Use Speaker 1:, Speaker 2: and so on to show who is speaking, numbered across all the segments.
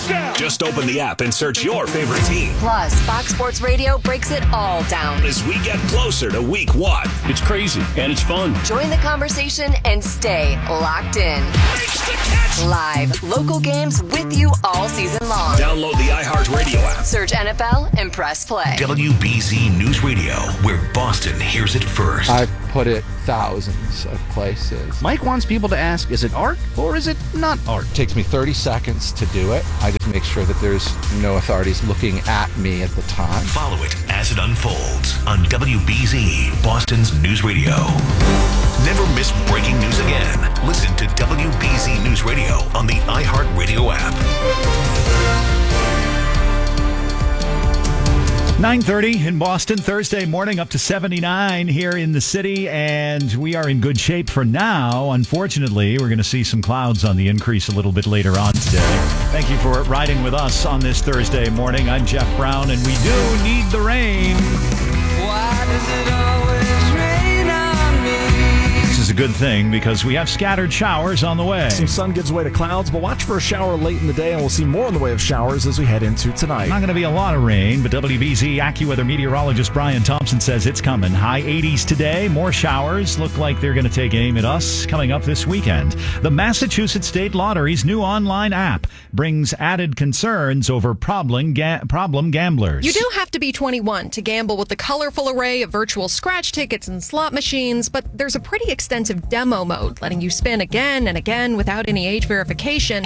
Speaker 1: Touchdown!
Speaker 2: Just open the app and search your favorite team.
Speaker 3: Plus, Fox Sports Radio breaks it all down
Speaker 2: as we get closer to week 1.
Speaker 4: It's crazy and it's fun.
Speaker 3: Join the conversation and stay locked in. Live local games with you all season long.
Speaker 2: Download the iHeartRadio app.
Speaker 3: Search NFL and press play.
Speaker 5: WBZ News Radio, where Boston hears it first.
Speaker 6: I've put it thousands of places.
Speaker 7: Mike wants people to ask, is it art or is it not art?
Speaker 6: It takes me 30 seconds to do it. I just make sure that there's no authorities looking at me at the time.
Speaker 5: Follow it as it unfolds on WBZ, Boston's News Radio. Never miss breaking news again. Listen to WBZ News Radio on the iHeartRadio app.
Speaker 8: 9:30 in Boston, Thursday morning, up to 79 here in the city, and we are in good shape for now. Unfortunately, we're going to see some clouds on the increase a little bit later on today. Thank you for riding with us on this Thursday morning. I'm Jeff Brown, and we do need the rain.
Speaker 9: Why does it always rain on me?
Speaker 8: This is a good thing because we have scattered showers on the way.
Speaker 10: Some sun gives way to clouds, but watch for a shower late in the day, and we'll see more in the way of showers as we head into tonight.
Speaker 8: Not going to be a lot of rain, but WBZ AccuWeather meteorologist Brian Thompson says it's coming. High 80s today. More showers look like they're going to take aim at us coming up this weekend. The Massachusetts State Lottery's new online app brings added concerns over problem gamblers.
Speaker 11: You do have to be 21 to gamble with the colorful array of virtual scratch tickets and slot machines, but there's a pretty extensive demo mode letting you spin again and again without any age verification.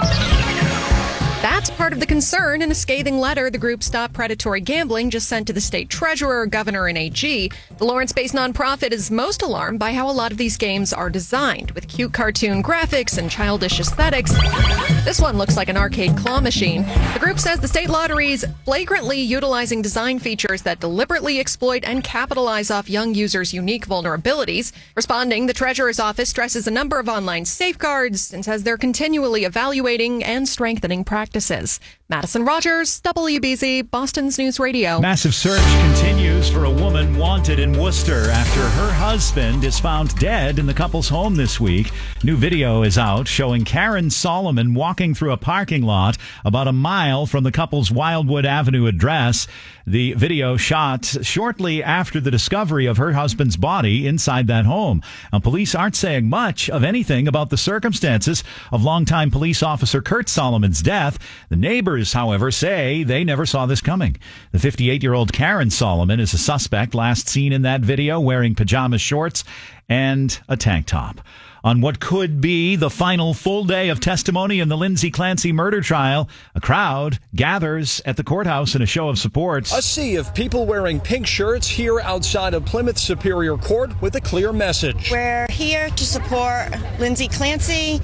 Speaker 11: That's part of the concern in a scathing letter the group Stop Predatory Gambling just sent to the state treasurer, governor, and AG. The Lawrence-based nonprofit is most alarmed by how a lot of these games are designed, with cute cartoon graphics and childish aesthetics. This one looks like an arcade claw machine. The group says the state lottery is flagrantly utilizing design features that deliberately exploit and capitalize off young users' unique vulnerabilities. Responding, the treasurer's office stresses a number of online safeguards and says they're continually evaluating and strengthening practices. Madison Rogers, WBZ, Boston's News Radio.
Speaker 8: Massive search continues for a woman wanted in Worcester after her husband is found dead in the couple's home this week. New video is out showing Karen Solomon walking through a parking lot about a mile from the couple's Wildwood Avenue address. The video shot shortly after the discovery of her husband's body inside that home. Now, police aren't saying much of anything about the circumstances of longtime police officer Kurt Solomon's death. The neighbors, however, say they never saw this coming. The 58-year-old Karen Solomon is a suspect last seen in that video wearing pajama shorts and a tank top. On what could be the final full day of testimony in the Lindsay Clancy murder trial, a crowd gathers at the courthouse in a show of support.
Speaker 12: A sea of people wearing pink shirts here outside of Plymouth Superior Court with a clear message.
Speaker 13: We're here to support Lindsay Clancy.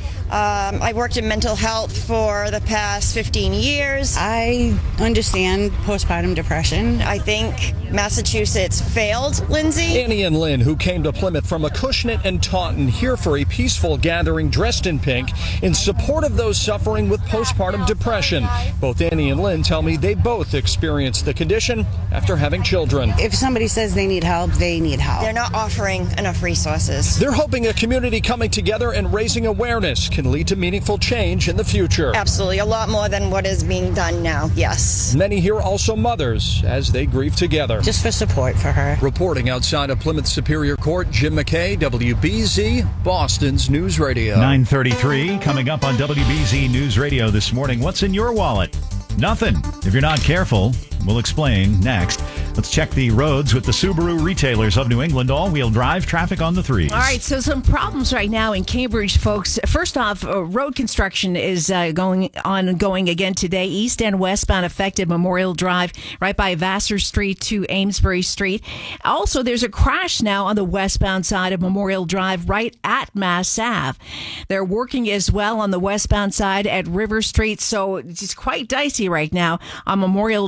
Speaker 13: I worked in mental health for the past 15 years.
Speaker 14: I understand postpartum depression.
Speaker 13: I think Massachusetts failed Lindsay.
Speaker 12: Annie and Lynn, who came to Plymouth from Acushnet and Taunton, here for a peaceful gathering dressed in pink in support of those suffering with postpartum depression. Both Annie and Lynn tell me they both experienced the condition after having children.
Speaker 14: If somebody says they need help, they need help.
Speaker 13: They're not offering enough resources.
Speaker 12: They're hoping a community coming together and raising awareness can lead to meaningful change in the future.
Speaker 13: Absolutely. A lot more than what is being done now. Yes.
Speaker 12: Many here also mothers as they grieve together.
Speaker 14: Just for support for her.
Speaker 12: Reporting outside of Plymouth Superior Court, Jim McKay, WBZ, Boston's News Radio.
Speaker 8: 9:33 coming up on WBZ News Radio this morning. What's in your wallet? Nothing. If you're not careful, we'll explain next. Let's check the roads with the Subaru retailers of New England. All-wheel drive traffic on the threes.
Speaker 15: All right, so some problems right now in Cambridge, folks. First off, road construction is going again today. East and westbound affected Memorial Drive right by Vassar Street to Amesbury Street. Also, there's a crash now on the westbound side of Memorial Drive right at Mass Ave. They're working as well on the westbound side at River Street, so it's quite dicey right now on Memorial Drive.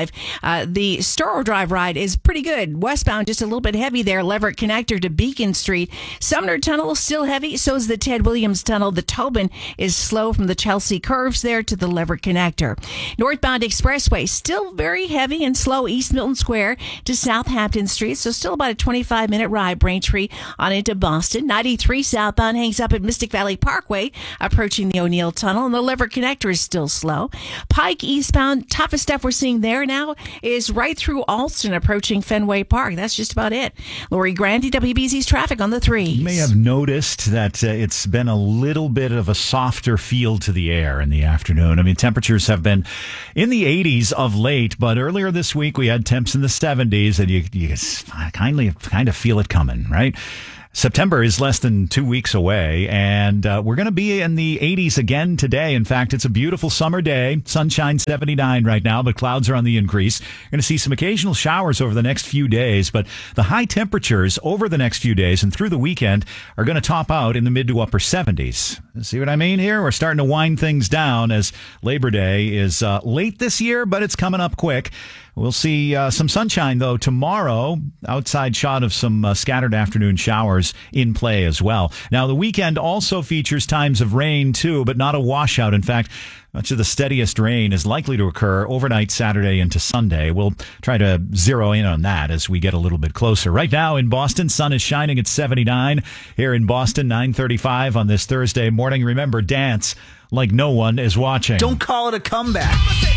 Speaker 15: Drive. The Storrow Drive ride is pretty good. Westbound, just a little bit heavy there. Leverett Connector to Beacon Street. Sumner Tunnel still heavy. So is the Ted Williams Tunnel. The Tobin is slow from the Chelsea Curves there to the Leverett Connector. Northbound Expressway still very heavy and slow. East Milton Square to Southampton Street. So still about a 25-minute ride. Braintree on into Boston. 93 southbound hangs up at Mystic Valley Parkway, approaching the O'Neill Tunnel, and the Leverett Connector is still slow. Pike eastbound, toughest stuff we're seeing there now is right through Alston, approaching Fenway Park. That's just about it. Lori Grandy, WBZ's traffic on the 3s.
Speaker 8: You may have noticed that it's been a little bit of a softer feel to the air in the afternoon. I mean, temperatures have been in the 80s of late, but earlier this week we had temps in the 70s, and you kind of feel it coming, right? September is less than 2 weeks away, and we're going to be in the 80s again today. In fact, it's a beautiful summer day. Sunshine 79 right now, but clouds are on the increase. You're going to see some occasional showers over the next few days, but the high temperatures over the next few days and through the weekend are going to top out in the mid to upper 70s. See what I mean here? We're starting to wind things down as Labor Day is late this year, but it's coming up quick. We'll see some sunshine, though, tomorrow. Outside shot of some scattered afternoon showers in play as well. Now, the weekend also features times of rain, too, but not a washout. In fact, much of the steadiest rain is likely to occur overnight Saturday into Sunday. We'll try to zero in on that as we get a little bit closer. Right now in Boston, sun is shining at 79. Here in Boston, 9:35 on this Thursday morning. Remember, dance like no one is watching.
Speaker 1: Don't call it a comeback.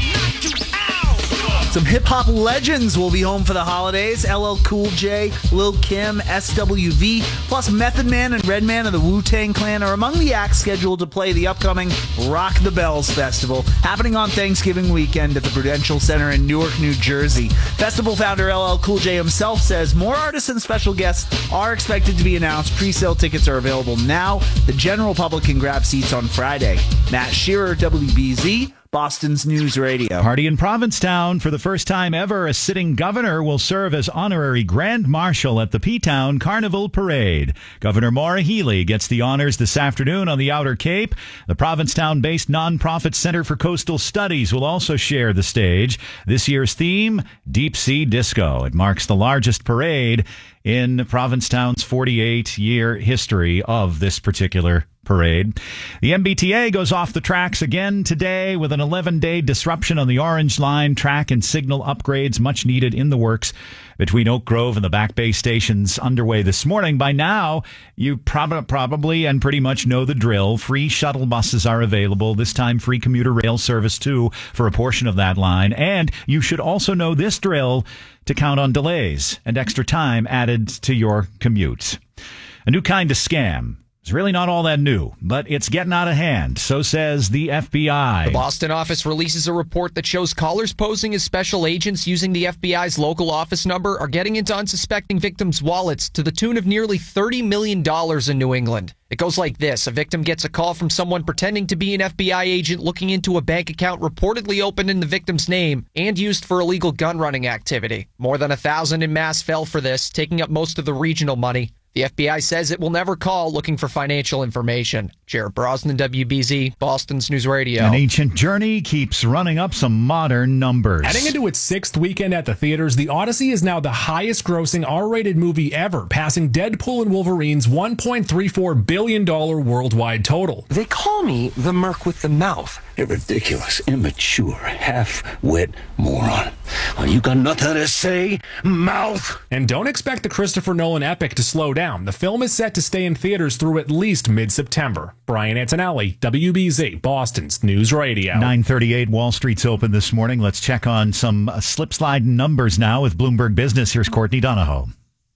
Speaker 1: Some hip-hop legends will be home for the holidays. LL Cool J, Lil Kim, SWV, plus Method Man and Redman of the Wu-Tang Clan are among the acts scheduled to play the upcoming Rock the Bells Festival, happening on Thanksgiving weekend at the Prudential Center in Newark, New Jersey. Festival founder LL Cool J himself says more artists and special guests are expected to be announced. Pre-sale tickets are available now. The general public can grab seats on Friday. Matt Shearer, WBZ, Boston's News Radio.
Speaker 8: Party in Provincetown. For the first time ever, a sitting governor will serve as honorary Grand Marshal at the P-Town Carnival Parade. Governor Maura Healey gets the honors this afternoon on the Outer Cape. The Provincetown-based nonprofit Center for Coastal Studies will also share the stage. This year's theme, Deep Sea Disco. It marks the largest parade in Provincetown's 48-year history of this particular parade. The MBTA goes off the tracks again today with an 11-day disruption on the Orange Line. Track and signal upgrades much needed in the works between Oak Grove and the Back Bay stations underway this morning. By now, you probably and pretty much know the drill. Free shuttle buses are available. This time, free commuter rail service, too, for a portion of that line. And you should also know this drill to count on delays and extra time added to your commute. A new kind of scam. It's really not all that new, but it's getting out of hand. So says the FBI.
Speaker 16: The Boston office releases a report that shows callers posing as special agents using the FBI's local office number are getting into unsuspecting victims' wallets to the tune of nearly $30 million in New England. It goes like this. A victim gets a call from someone pretending to be an FBI agent looking into a bank account reportedly opened in the victim's name and used for illegal gun running activity. More than 1,000 en masse fell for this, taking up most of the regional money. The FBI says it will never call looking for financial information. Jared Brosnan, WBZ, Boston's News Radio.
Speaker 8: An ancient journey keeps running up some modern numbers.
Speaker 17: Heading into its 6th weekend at the theaters, The Odyssey is now the highest-grossing R-rated movie ever, passing Deadpool and Wolverine's $1.34 billion worldwide total.
Speaker 18: They call me the Merc with the Mouth. A ridiculous, immature, half-wit moron. Well, you got nothing to say, mouth?
Speaker 17: And don't expect the Christopher Nolan epic to slow down. The film is set to stay in theaters through at least mid-September. Brian Antonelli, WBZ, Boston's News Radio.
Speaker 8: 9:38, Wall Street's open this morning. Let's check on some slip-slide numbers now with Bloomberg Business. Here's Courtney Donahoe.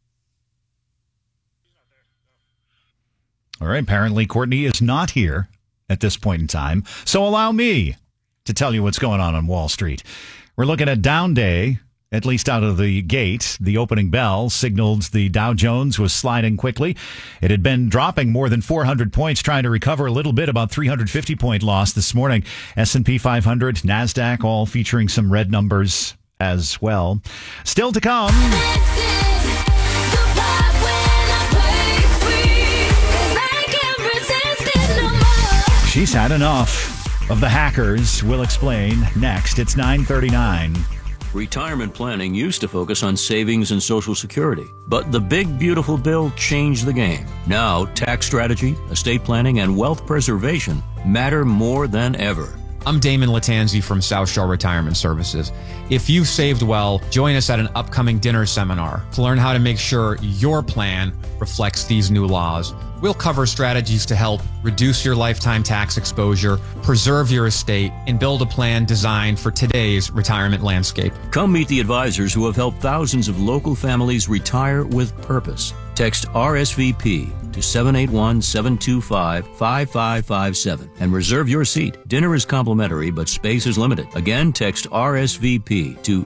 Speaker 8: All right, apparently Courtney is not here at this point in time, so allow me to tell you what's going on Wall Street. We're looking at down day, at least out of the gate. The opening bell signaled the Dow Jones was sliding quickly. It had been dropping more than 400 points, trying to recover a little bit, about 350-point loss this morning. S&P 500, NASDAQ, all featuring some red numbers as well. Still to come. She's had enough of the hackers. We'll explain next. It's 9:39.
Speaker 19: Retirement planning used to focus on savings and Social Security, but the big beautiful bill changed the game. Now, tax strategy, estate planning, and wealth preservation matter more than ever.
Speaker 20: I'm Damon Latanzi from South Shore Retirement Services. If you've saved well, join us at an upcoming dinner seminar to learn how to make sure your plan reflects these new laws. We'll cover strategies to help reduce your lifetime tax exposure, preserve your estate, and build a plan designed for today's retirement landscape.
Speaker 19: Come meet the advisors who have helped thousands of local families retire with purpose. Text RSVP to 781-725-5557 and reserve your seat. Dinner is complimentary, but space is limited. Again, text RSVP to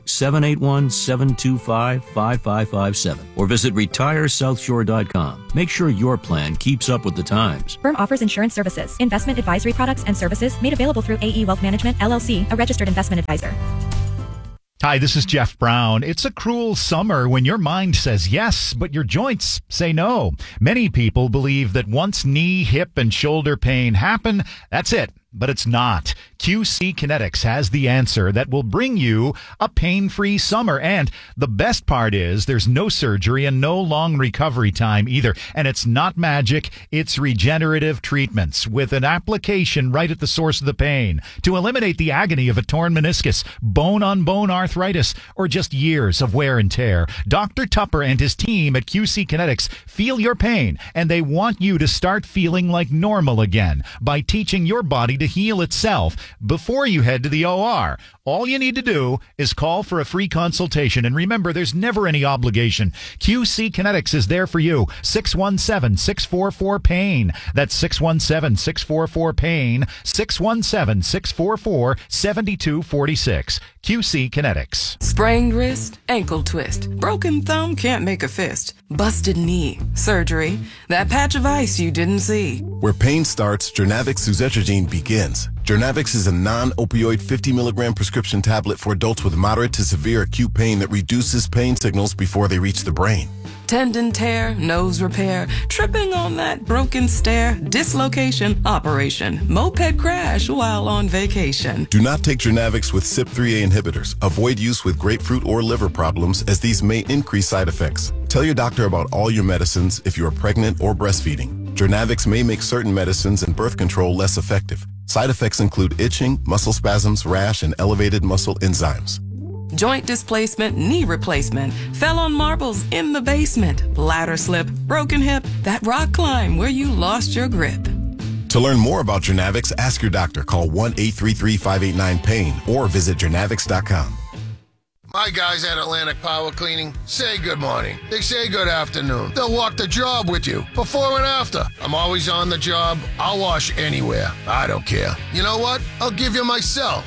Speaker 19: 781-725-5557 or visit retiresouthshore.com. Make sure your plan keeps up with the times.
Speaker 21: Firm offers insurance services, investment advisory products, and services made available through AE Wealth Management, LLC, a registered investment advisor.
Speaker 8: Hi, this is Jeff Brown. It's a cruel summer when your mind says yes, but your joints say no. Many people believe that once knee, hip, and shoulder pain happen, that's it. But it's not. QC Kinetics has the answer that will bring you a pain-free summer. And the best part is there's no surgery and no long recovery time either. And it's not magic. It's regenerative treatments with an application right at the source of the pain to eliminate the agony of a torn meniscus, bone-on-bone arthritis, or just years of wear and tear. Dr. Tupper and his team at QC Kinetics feel your pain, and they want you to start feeling like normal again by teaching your body to heal itself before you head to the OR. All you need to do is call for a free consultation. And remember, there's never any obligation. QC Kinetics is there for you. 617-644-PAIN. That's 617-644-PAIN. 617-644-7246. QC Kinetics.
Speaker 22: Sprained wrist, ankle twist, broken thumb, can't make a fist, busted knee, surgery, that patch of ice you didn't see.
Speaker 23: Where pain starts, Jernavix suzetrigine begins. Jernavix is a non-opioid 50 milligram prescription tablet for adults with moderate to severe acute pain that reduces pain signals before they reach the brain.
Speaker 22: Tendon tear, nose repair, tripping on that broken stair, dislocation, operation, moped crash while on vacation.
Speaker 23: Do not take Jernavix with CYP3A inhibitors. Avoid use with grapefruit or liver problems, as these may increase side effects. Tell your doctor about all your medicines if you are pregnant or breastfeeding. Jernavix may make certain medicines and birth control less effective. Side effects include itching, muscle spasms, rash, and elevated muscle enzymes.
Speaker 22: Joint displacement, knee replacement, fell on marbles in the basement, ladder slip, broken hip, that rock climb where you lost your grip.
Speaker 23: To learn more about Jernavix, ask your doctor. Call 1-833-589-PAIN or visit Jernavix.com.
Speaker 24: My guys at Atlantic Power Cleaning say good morning. They say good afternoon. They'll walk the job with you, before and after. I'm always on the job. I'll wash anywhere. I don't care. You know what? I'll give you my cell,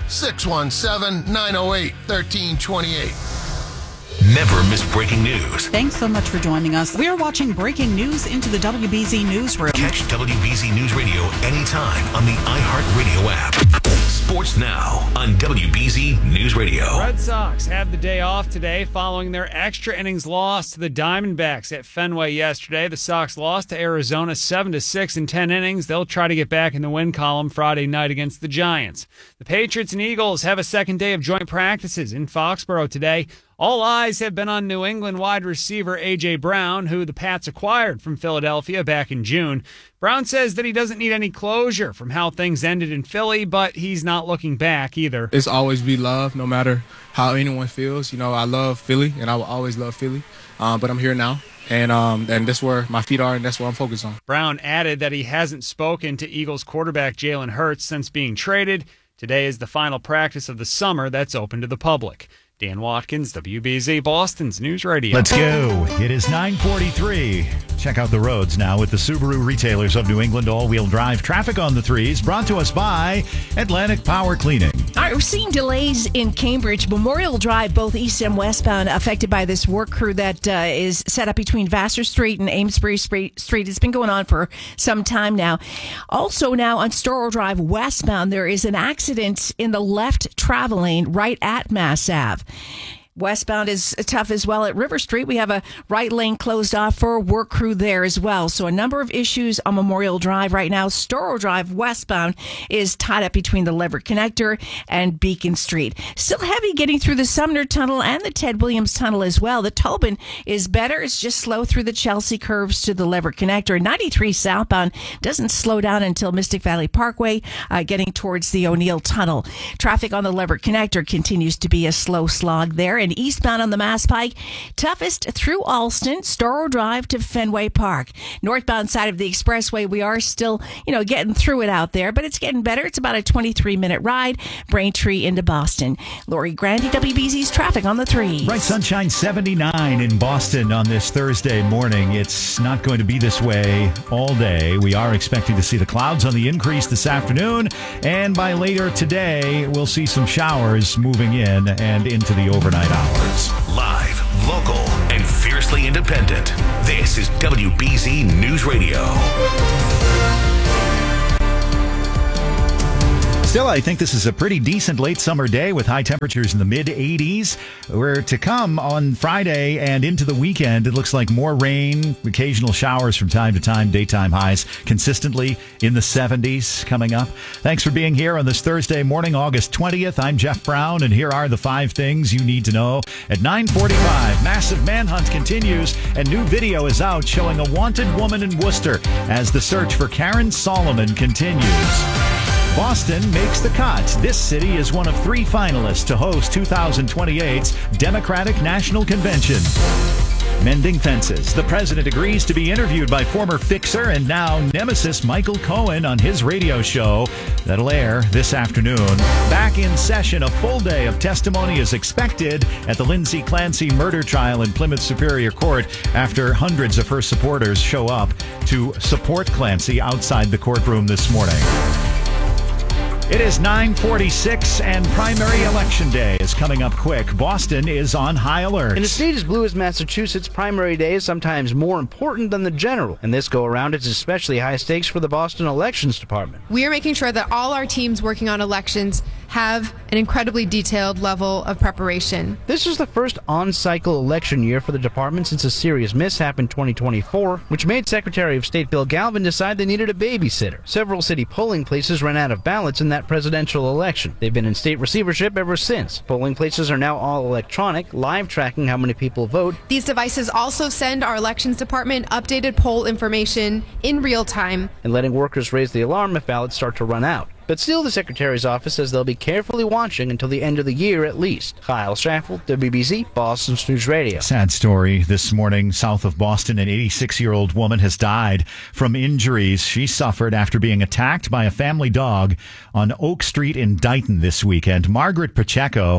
Speaker 24: 617-908-1328.
Speaker 5: Never miss breaking news.
Speaker 25: Thanks so much for joining us. We're watching breaking news into the WBZ Newsroom.
Speaker 5: Catch WBZ News Radio anytime on the iHeartRadio app. Sports now on WBZ News Radio.
Speaker 26: Red Sox had the day off today following their extra innings loss to the Diamondbacks at Fenway yesterday. The Sox lost to Arizona 7-6 in 10 innings. They'll try to get back in the win column Friday night against the Giants. The Patriots and Eagles have a second day of joint practices in Foxborough today. All eyes have been on New England wide receiver A.J. Brown, who the Pats acquired from Philadelphia back in June. Brown says that he doesn't need any closure from how things ended in Philly, but he's not looking back either.
Speaker 27: It's always be love, no matter how anyone feels. You know, I love Philly, and I will always love Philly, but I'm here now. And that's where my feet are, and that's what I'm focused on.
Speaker 26: Brown added that he hasn't spoken to Eagles quarterback Jalen Hurts since being traded. Today is the final practice of the summer that's open to the public. Dan Watkins, WBZ, Boston's News Radio.
Speaker 8: Let's go. It is 9:43. Check out the roads now with the Subaru Retailers of New England all-wheel drive traffic on the threes, brought to us by Atlantic Power Cleaning.
Speaker 15: All right, we're seeing delays in Cambridge. Memorial Drive, both east and westbound, affected by this work crew that is set up between Vassar Street and Amesbury Street. It's been going on for some time now. Also now on Storrow Drive westbound, there is an accident in the left travel lane right at Mass Ave. Westbound is tough as well at River Street. We have a right lane closed off for a work crew there as well. So a number of issues on Memorial Drive right now. Storrow Drive westbound is tied up between the Leverett Connector and Beacon Street. Still heavy getting through the Sumner Tunnel and the Ted Williams Tunnel as well. The Tobin is better. It's just slow through the Chelsea curves to the Leverett Connector. 93 southbound doesn't slow down until Mystic Valley Parkway, getting towards the O'Neill Tunnel. Traffic on the Leverett Connector continues to be a slow slog there. And eastbound on the Mass Pike, toughest through Alston, Storrow Drive to Fenway Park. Northbound side of the expressway, we are still, getting through it out there, but it's getting better. It's about a 23-minute ride, Braintree into Boston. Lori Grandy, WBZ's traffic on the 3.
Speaker 8: Bright sunshine, 79 in Boston on this Thursday morning. It's not going to be this way all day. We are expecting to see the clouds on the increase this afternoon, and by later today, we'll see some showers moving in and into the overnight hours.
Speaker 5: Live, local, and fiercely independent. This is WBZ News Radio.
Speaker 8: Still, I think this is a pretty decent late summer day with high temperatures in the mid-80s. We're to come on Friday and into the weekend. It looks like more rain, occasional showers from time to time, daytime highs consistently in the 70s coming up. Thanks for being here on this Thursday morning, August 20th. I'm Jeff Brown, and here are the 5 things you need to know. At 9:45, massive manhunt continues, and new video is out showing a wanted woman in Worcester as the search for Karen Solomon continues. Boston makes the cut. This city is one of 3 finalists to host 2028's Democratic National Convention. Mending fences. The president agrees to be interviewed by former fixer and now nemesis Michael Cohen on his radio show that'll air this afternoon. Back in session, a full day of testimony is expected at the Lindsay Clancy murder trial in Plymouth Superior Court after hundreds of her supporters show up to support Clancy outside the courtroom this morning. It is 9:46 and primary election day is coming up quick. Boston is on high alert.
Speaker 2: In a state as blue as Massachusetts, primary day is sometimes more important than the general. And this go around, it's especially high stakes for the Boston Elections Department.
Speaker 3: We are making sure that all our teams working on elections have an incredibly detailed level of preparation.
Speaker 2: This is the first on-cycle election year for the department since a serious mishap in 2024, which made Secretary of State Bill Galvin decide they needed a babysitter. Several city polling places ran out of ballots in that presidential election. They've been in state receivership ever since. Polling places are now all electronic, live tracking how many people vote.
Speaker 3: These devices also send our elections department updated poll information in real time,
Speaker 2: and letting workers raise the alarm if ballots start to run out. But still, the Secretary's office says they'll be carefully watching until the end of the year at least. Kyle Schaffel, WBZ, Boston's News Radio.
Speaker 8: Sad story this morning south of Boston. An 86-year-old woman has died from injuries she suffered after being attacked by a family dog on Oak Street in Dighton this weekend. Margaret Pacheco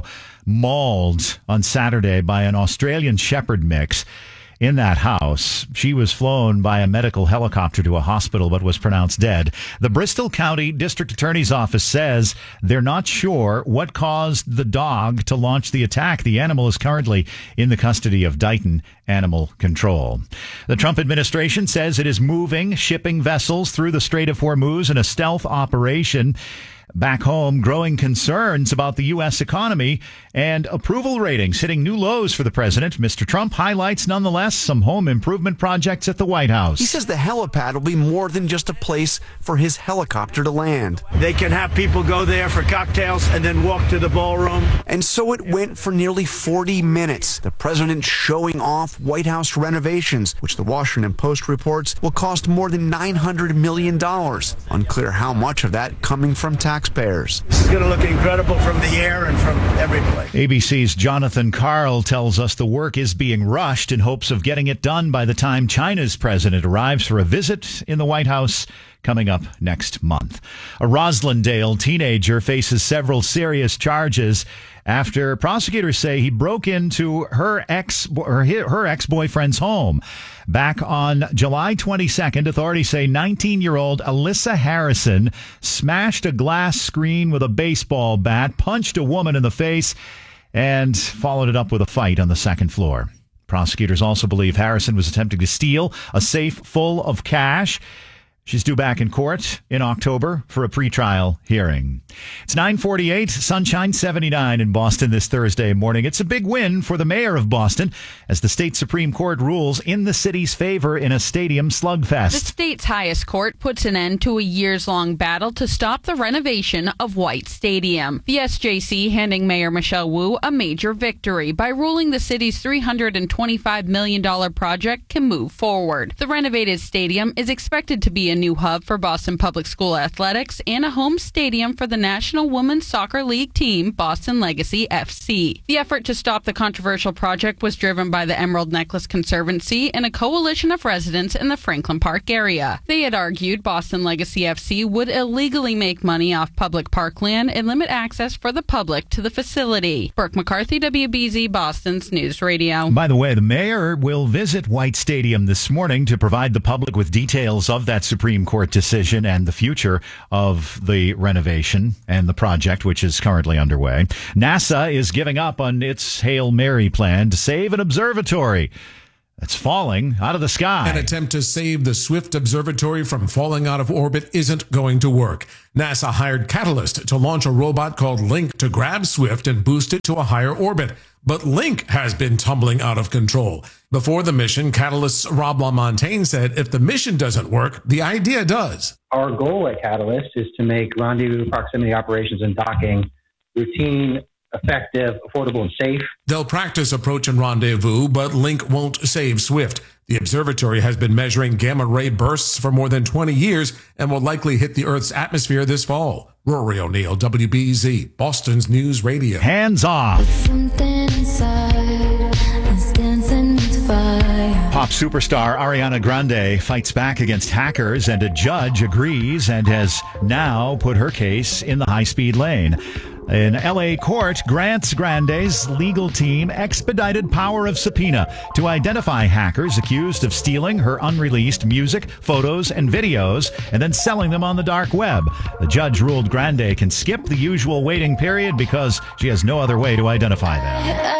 Speaker 8: mauled on Saturday by an Australian Shepherd mix. In that house, she was flown by a medical helicopter to a hospital but was pronounced dead. The Bristol County District Attorney's Office says they're not sure what caused the dog to launch the attack. The animal is currently in the custody of Dighton Animal Control. The Trump administration says it is moving shipping vessels through the Strait of Hormuz in a stealth operation. Back home, growing concerns about the U.S. economy and approval ratings hitting new lows for the president. Mr. Trump highlights, nonetheless, some home improvement projects at the White House.
Speaker 4: He says the helipad will be more than just a place for his helicopter to land.
Speaker 6: They can have people go there for cocktails and then walk to the ballroom.
Speaker 4: And so it went for nearly 40 minutes. The president showing off White House renovations, which the Washington Post reports will cost more than $900 million. Unclear how much of that coming from taxpayers.
Speaker 6: This is going to look incredible from the air and from every place.
Speaker 8: ABC's Jonathan Karl tells us the work is being rushed in hopes of getting it done by the time China's president arrives for a visit in the White House coming up next month. A Roslindale teenager faces several serious charges after prosecutors say he broke into her ex-boyfriend's home. Back on July 22nd, authorities say 19-year-old Alyssa Harrison smashed a glass screen with a baseball bat, punched a woman in the face, and followed it up with a fight on the second floor. Prosecutors also believe Harrison was attempting to steal a safe full of cash. She's due back in court in October for a pretrial hearing. It's 9:48, sunshine 79 in Boston this Thursday morning. It's a big win for the mayor of Boston as the state Supreme Court rules in the city's favor in a stadium slugfest.
Speaker 7: The state's highest court puts an end to a years-long battle to stop the renovation of White Stadium. The SJC handing Mayor Michelle Wu a major victory by ruling the city's $325 million project can move forward. The renovated stadium is expected to be a new hub for Boston Public School athletics and a home stadium for the National Women's Soccer League team, Boston Legacy FC. The effort to stop the controversial project was driven by the Emerald Necklace Conservancy and a coalition of residents in the Franklin Park area. They had argued Boston Legacy FC would illegally make money off public parkland and limit access for the public to the facility. Brooke McCarthy, WBZ, Boston's News Radio.
Speaker 8: By the way, the mayor will visit White Stadium this morning to provide the public with details of that Supreme Court decision and the future of the renovation and the project, which is currently underway. NASA is giving up on its Hail Mary plan to save an observatory that's falling out of the sky.
Speaker 9: An attempt to save the Swift Observatory from falling out of orbit isn't going to work. NASA hired Catalyst to launch a robot called Link to grab Swift and boost it to a higher orbit. But Link has been tumbling out of control. Before the mission, Catalyst's Rob LaMontagne said if the mission doesn't work, the idea does.
Speaker 10: Our goal at Catalyst is to make rendezvous proximity operations and docking routine, effective, affordable, and safe.
Speaker 9: They'll practice approach and rendezvous, but Link won't save Swift. The observatory has been measuring gamma ray bursts for more than 20 years and will likely hit the Earth's atmosphere this fall. Rory O'Neill, WBZ, Boston's News Radio.
Speaker 8: Hands off. Pop superstar Ariana Grande fights back against hackers, and a judge agrees and has now put her case in the high-speed lane. An L.A. court grants Grande's legal team expedited power of subpoena to identify hackers accused of stealing her unreleased music, photos, and videos and then selling them on the dark web. The judge ruled Grande can skip the usual waiting period because she has no other way to identify them.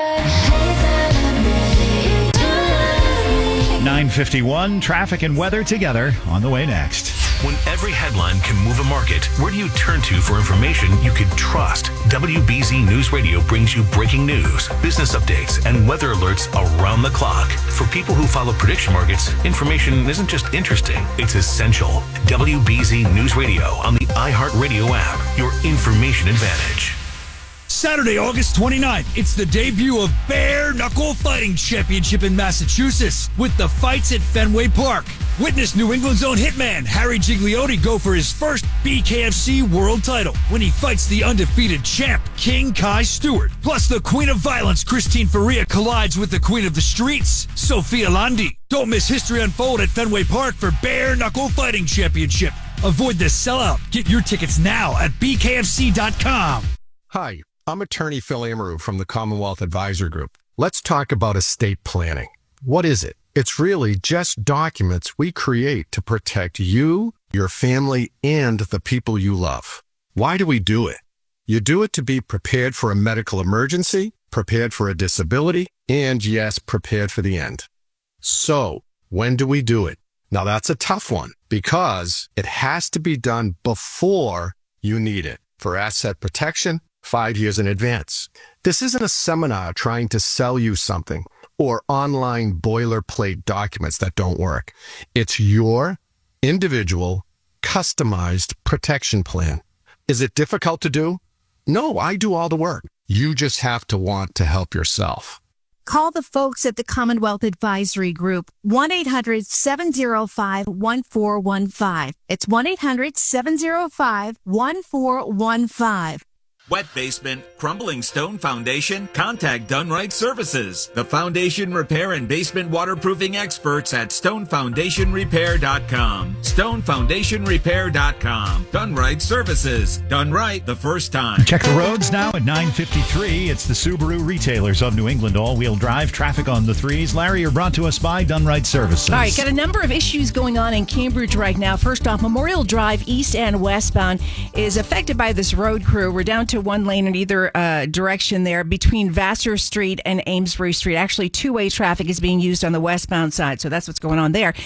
Speaker 8: 9:51, traffic and weather together on the way next.
Speaker 5: When every headline can move a market, where do you turn to for information you can trust? WBZ News Radio brings you breaking news, business updates, and weather alerts around the clock. For people who follow prediction markets, information isn't just interesting, it's essential. WBZ News Radio on the iHeartRadio app, your information advantage.
Speaker 11: Saturday, August 29th, it's the debut of Bare Knuckle Fighting Championship in Massachusetts with the fights at Fenway Park. Witness New England's own hitman, Harry Gigliotti, go for his first BKFC world title when he fights the undefeated champ, King Kai Stewart. Plus, the Queen of Violence, Christine Faria, collides with the Queen of the Streets, Sophia Landi. Don't miss history unfold at Fenway Park for Bare Knuckle Fighting Championship. Avoid the sellout. Get your tickets now at bkfc.com.
Speaker 12: Hi, I'm attorney Phil Amaru from the Commonwealth Advisor Group. Let's talk about estate planning. What is it? It's really just documents we create to protect you, your family, and the people you love. Why do we do it? You do it to be prepared for a medical emergency, prepared for a disability, and yes, prepared for the end. So, when do we do it? Now that's a tough one because it has to be done before you need it for asset protection 5 years in advance. This isn't a seminar trying to sell you something or online boilerplate documents that don't work. It's your individual, customized protection plan. Is it difficult to do? No, I do all the work. You just have to want to help yourself.
Speaker 13: Call the folks at the Commonwealth Advisory Group, 1-800-705-1415. It's 1-800-705-1415.
Speaker 14: Wet basement, crumbling stone foundation? Contact Dunright Services, the foundation repair and basement waterproofing experts at stonefoundationrepair.com. Stonefoundationrepair.com. Dunright Services. Done right the first time.
Speaker 8: Check the roads now at 9:53. It's the Subaru retailers of New England. All-wheel drive traffic on the threes. Larry, you're brought to us by Dunright Services.
Speaker 15: All right, got a number of issues going on in Cambridge right now. First off, Memorial Drive east and westbound is affected by this road crew. We're down to one lane in either direction there between Vassar Street and Amesbury Street. Actually, two-way traffic is being used on the westbound side, so that's what's going on there.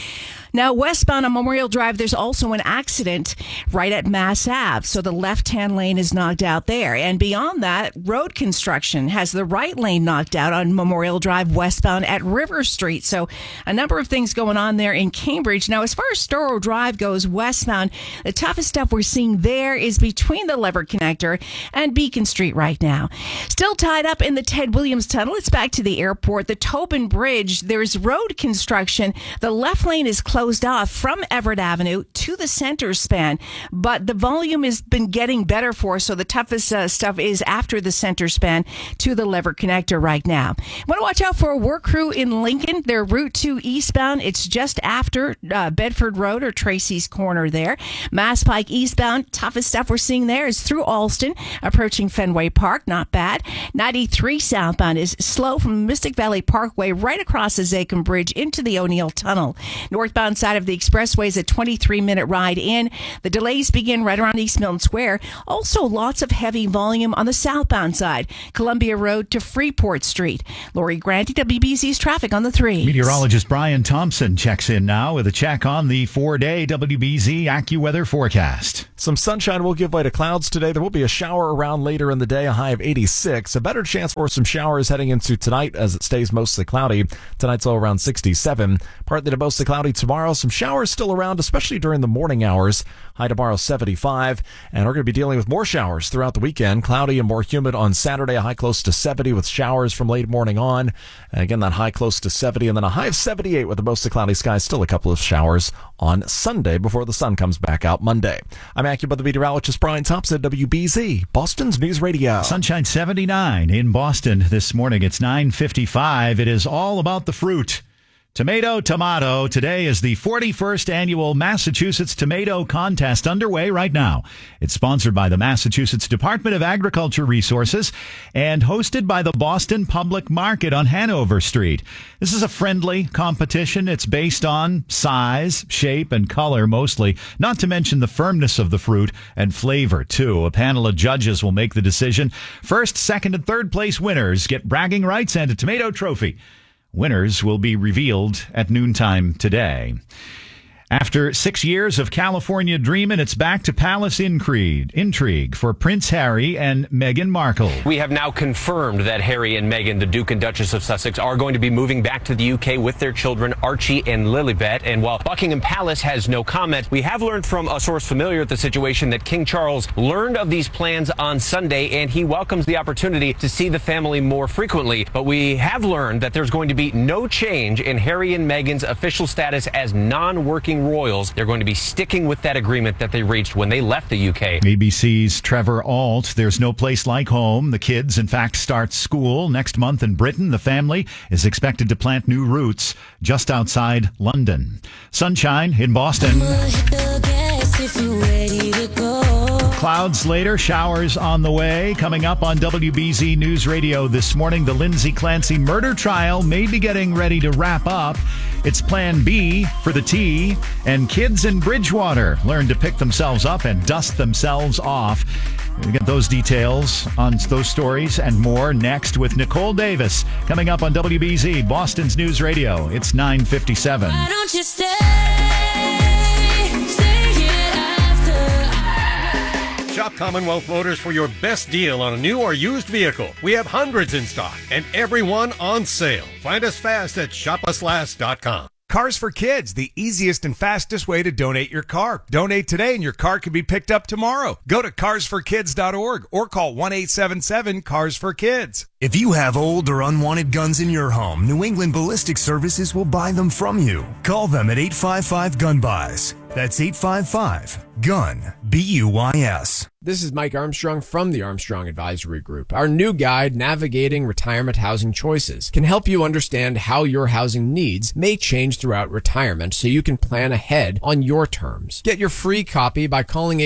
Speaker 15: Now, westbound on Memorial Drive, there's also an accident right at Mass Ave. So the left-hand lane is knocked out there. And beyond that, road construction has the right lane knocked out on Memorial Drive westbound at River Street. So a number of things going on there in Cambridge. Now, as far as Storrow Drive goes westbound, the toughest stuff we're seeing there is between the Lever Connector and Beacon Street right now. Still tied up in the Ted Williams Tunnel. It's back to the airport. The Tobin Bridge, there's road construction. The left lane is closed off from Everett Avenue to the center span, but the volume has been getting better for us, so the toughest stuff is after the center span to the Lever Connector right now. Want to watch out for a work crew in Lincoln. They're Route 2 eastbound. It's just after Bedford Road or Tracy's Corner there. Mass Pike eastbound, toughest stuff we're seeing there is through Alston, approaching Fenway Park. Not bad. 93 southbound is slow from Mystic Valley Parkway right across the Zachem Bridge into the O'Neill Tunnel. Northbound side of the expressway is a 23-minute ride in. The delays begin right around East Milton Square. Also, lots of heavy volume on the southbound side, Columbia Road to Freeport Street. Lori Granty, WBZ's traffic on the 3.
Speaker 8: Meteorologist Brian Thompson checks in now with a check on the 4-day WBZ AccuWeather forecast.
Speaker 1: Some sunshine will give way to clouds today. There will be a shower around later in the day, a high of 86. A better chance for some showers heading into tonight as it stays mostly cloudy. Tonight's low around 67. Partly to mostly cloudy tomorrow. Some showers still around, especially during the morning hours. High tomorrow 75. And we're going to be dealing with more showers throughout the weekend. Cloudy and more humid on Saturday, a high close to 70 with showers from late morning on. And again, that high close to 70 and then a high of 78 with the mostly cloudy skies. Still a couple of showers on Sunday before the sun comes back out Monday. I'm AccuWeather meteorologist Brian Thompson, WBZ, Boston's News Radio.
Speaker 8: Sunshine 79 in Boston this morning. It's 9:55. It is all about the fruit. Tomato. Today is the 41st annual Massachusetts Tomato Contest underway right now. It's sponsored by the Massachusetts Department of Agriculture Resources and hosted by the Boston Public Market on Hanover Street. This is a friendly competition. It's based on size, shape, and color mostly, not to mention the firmness of the fruit and flavor, too. A panel of judges will make the decision. First, second, and third place winners get bragging rights and a tomato trophy. Winners will be revealed at noontime today. After 6 years of California dreaming, it's back to palace intrigue for Prince Harry and Meghan Markle.
Speaker 16: We have now confirmed that Harry and Meghan, the Duke and Duchess of Sussex, are going to be moving back to the UK with their children, Archie and Lilibet. And while Buckingham Palace has no comment, we have learned from a source familiar with the situation that King Charles learned of these plans on Sunday, and he welcomes the opportunity to see the family more frequently. But we have learned that there's going to be no change in Harry and Meghan's official status as non-working royals. They're going to be sticking with that agreement that they reached when they left the UK.
Speaker 8: ABC's Trevor Ault. There's no place like home. The kids, in fact, start school next month in Britain. The family is expected to plant new roots just outside London. Sunshine in Boston. Clouds later, showers on the way. Coming up on WBZ News Radio this morning, the Lindsay Clancy murder trial may be getting ready to wrap up. It's Plan B for the T, and kids in Bridgewater learn to pick themselves up and dust themselves off. We get those details on those stories and more next with Nicole Davis coming up on WBZ, Boston's News Radio. It's 9:57.
Speaker 17: Why don't you stay here after?
Speaker 18: Shop Commonwealth Motors for your best deal on a new or used vehicle. We have hundreds in stock and every one on sale. Find us fast at shopuslast.com.
Speaker 19: Cars for Kids, the easiest and fastest way to donate your car. Donate today and your car can be picked up tomorrow. Go to carsforkids.org or call 1-877-CARS-FOR-KIDS.
Speaker 20: If you have old or unwanted guns in your home, New England Ballistic Services will buy them from you. Call them at 855-GUN-BUYS. That's 855-GUN, BUYS.
Speaker 21: This is Mike Armstrong from the Armstrong Advisory Group. Our new guide, Navigating Retirement Housing Choices, can help you understand how your housing needs may change throughout retirement so you can plan ahead on your terms. Get your free copy by calling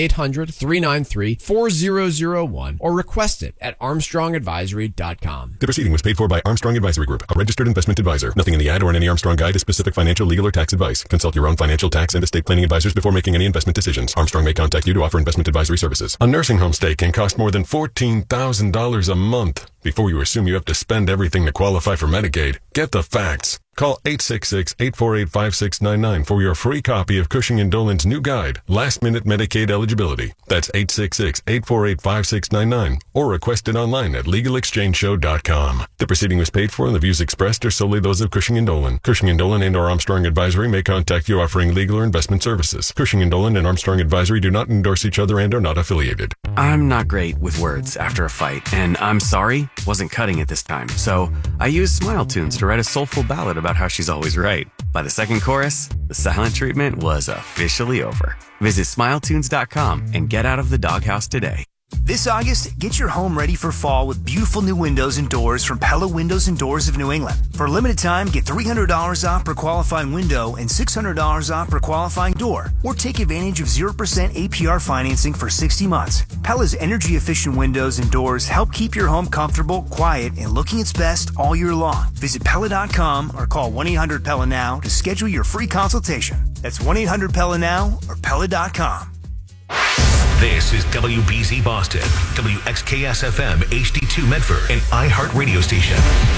Speaker 21: 800-393-4001 or request it at armstrongadvisory.com.
Speaker 23: The proceeding was paid for by Armstrong Advisory Group, a registered investment advisor. Nothing in the ad or in any Armstrong guide is specific financial, legal, or tax advice. Consult your own financial, tax, and estate planning advisors before making any investment decisions. Armstrong may contact you to offer investment advisory services. A nursing home stay can cost more than $14,000 a month. Before you assume you have to spend everything to qualify for Medicaid, get the facts.
Speaker 3: Call 866-848-5699 for your free copy of Cushing & Dolan's new guide, Last Minute Medicaid Eligibility. That's 866-848-5699 or request it online at LegalExchangeShow.com. The proceeding was paid for and the views expressed are solely those of Cushing & Dolan. Cushing & Dolan and or Armstrong Advisory may contact you offering legal or investment services. Cushing & Dolan and Armstrong Advisory do not endorse each other and are not affiliated.
Speaker 17: I'm not great with words after a fight, and I'm sorry wasn't cutting it this time. So I used Smile Tunes to write a soulful ballad about how she's always right. By the second chorus, the silent treatment was officially over. Visit SmileTunes.com and get out of the doghouse today.
Speaker 22: This August, get your home ready for fall with beautiful new windows and doors from Pella Windows and Doors of New England. For a limited time, get $300 off per qualifying window and $600 off per qualifying door. Or take advantage of 0% APR financing for 60 months. Pella's energy-efficient windows and doors help keep your home comfortable, quiet, and looking its best all year long. Visit Pella.com or call 1-800-PELLA-NOW to schedule your free consultation. That's 1-800-PELLA-NOW or Pella.com.
Speaker 5: This is WBZ Boston, WXKS-FM HD2 Medford, an iHeart radio station.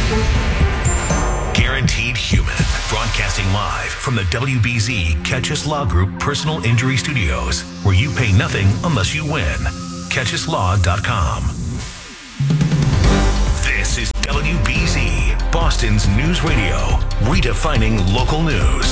Speaker 5: Guaranteed Human, broadcasting live from the WBZ Catchus Law Group Personal Injury Studios, where you pay nothing unless you win. CatchusLaw.com. This is WBZ, Boston's news radio, redefining local news.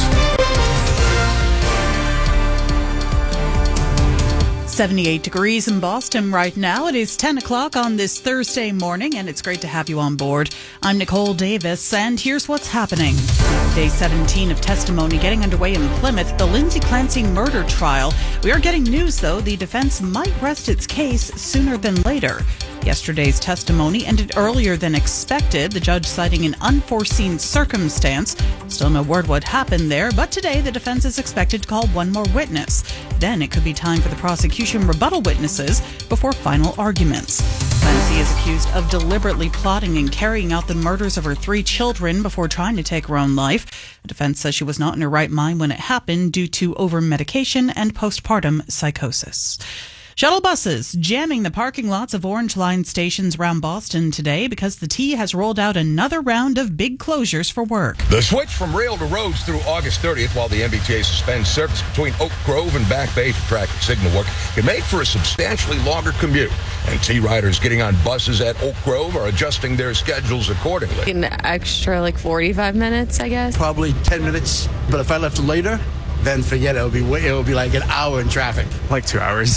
Speaker 24: 78 degrees in Boston right now. It is 10 o'clock on this Thursday morning, and it's great to have you on board. I'm Nicole Davis, and here's what's happening. Day 17 of testimony getting underway in Plymouth, the Lindsay Clancy murder trial. We are getting news, though. The defense might rest its case sooner than later. Yesterday's testimony ended earlier than expected, the judge citing an unforeseen circumstance. Still no word what happened there, but today the defense is expected to call one more witness. Then it could be time for the prosecution rebuttal witnesses before final arguments. Clancy is accused of deliberately plotting and carrying out the murders of her 3 children before trying to take her own life. The defense says she was not in her right mind when it happened due to over-medication and postpartum psychosis. Shuttle buses jamming the parking lots of Orange Line stations around Boston today because the T has rolled out another round of big closures for work.
Speaker 25: The switch from rail to roads through August 30th, while the MBTA suspends service between Oak Grove and Back Bay for traffic signal work, can make for a substantially longer commute. And T-riders getting on buses at Oak Grove are adjusting their schedules accordingly.
Speaker 26: An extra 45 minutes, I guess.
Speaker 27: Probably 10 minutes, but if I left later, then forget it. It would be like an hour in traffic.
Speaker 28: Like 2 hours.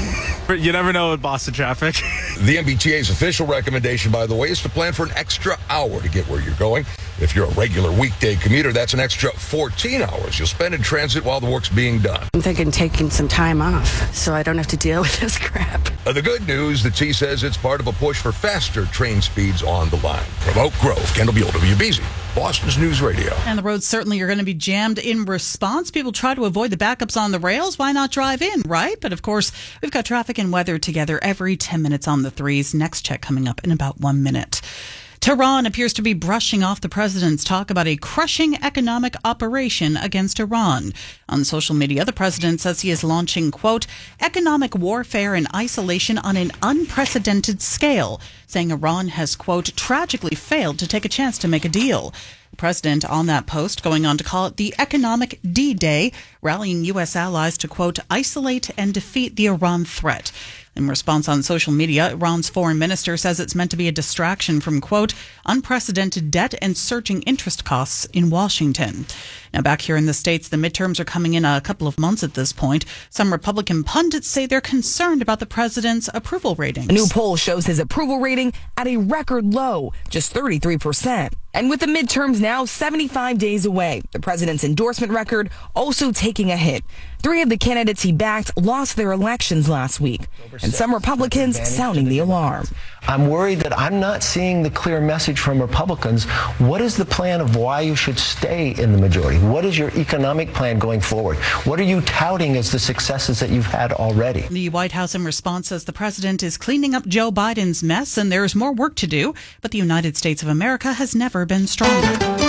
Speaker 28: You never know with Boston traffic.
Speaker 25: The MBTA's official recommendation, by the way, is to plan for an extra hour to get where you're going. If you're a regular weekday commuter, that's an extra 14 hours you'll spend in transit while the work's being done.
Speaker 26: I'm thinking taking some time off so I don't have to deal with this crap.
Speaker 25: The good news, the T says it's part of a push for faster train speeds on the line. From Oak Grove, Kendall Buell, WBZ, Boston's News Radio.
Speaker 24: And the roads certainly are going to be jammed in response. People try to avoid the backups on the rails. Why not drive in, right? But of course, we've got traffic and weather together every 10 minutes on the threes. Next check coming up in about 1 minute. Tehran appears to be brushing off the president's talk about a crushing economic operation against Iran. On social media, the president says he is launching, quote, economic warfare and isolation on an unprecedented scale, saying Iran has, quote, tragically failed to take a chance to make a deal. The president on that post going on to call it the economic D-Day, rallying U.S. allies to, quote, isolate and defeat the Iran threat. In response on social media, Iran's foreign minister says it's meant to be a distraction from, quote, unprecedented debt and surging interest costs in Washington. Now, back here in the States, the midterms are coming in a couple of months at this point. Some Republican pundits say they're concerned about the president's approval ratings.
Speaker 29: A new poll shows his approval rating at a record low, just 33%. And with the midterms now 75 days away, the president's endorsement record also taking a hit. 3 of the candidates he backed lost their elections last week, and some Republicans sounding the alarm.
Speaker 30: I'm worried that I'm not seeing the clear message from Republicans. What is the plan of why you should stay in the majority? What is your economic plan going forward? What are you touting as the successes that you've had already?
Speaker 24: The White House in response says the president is cleaning up Joe Biden's mess and there is more work to do, but the United States of America has never been stronger.